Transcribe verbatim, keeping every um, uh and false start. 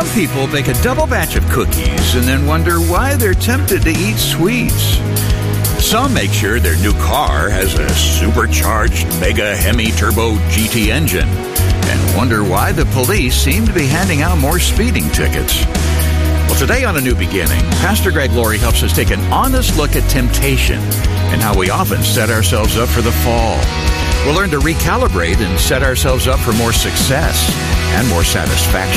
Some people bake a double batch of cookies and then wonder why they're tempted to eat sweets. Some make sure their new car has a supercharged Mega Hemi Turbo G T engine and wonder why the police seem to be handing out more speeding tickets. Well, today on A New Beginning, Pastor Greg Laurie helps us take an honest look at temptation and how we often set ourselves up for the fall. We'll learn to recalibrate and set ourselves up for more success and more satisfaction.